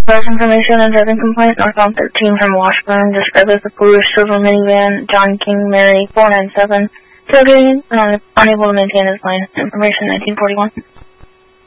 First information, a driving complaint, northbound 13 from Washburn, described as a Ford silver minivan, John King, Mary, 497, tailgating, unable to maintain his lane. Information 1941.